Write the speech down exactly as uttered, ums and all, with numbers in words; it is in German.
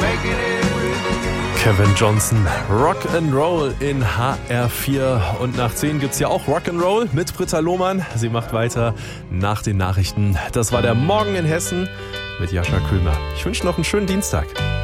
Kevin Johnson, Rock'n'Roll in H R vier. Und nach zehn gibt's ja auch Rock'n'Roll mit Britta Lohmann. Sie macht weiter nach den Nachrichten. Das war der Morgen in Hessen mit Jascha Köhler. Ich wünsche noch einen schönen Dienstag.